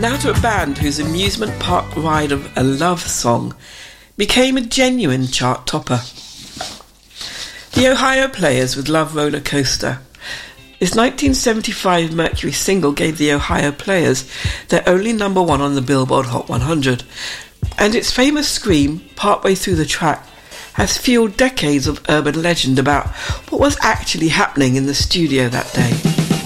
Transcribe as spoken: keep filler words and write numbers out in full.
Now to a band whose amusement park ride of a love song became a genuine chart topper. The Ohio Players with Love Roller Coaster. This nineteen seventy-five Mercury single gave the Ohio Players their only number one on the Billboard Hot one hundred, and its famous scream, partway through the track, has fueled decades of urban legend about what was actually happening in the studio that day.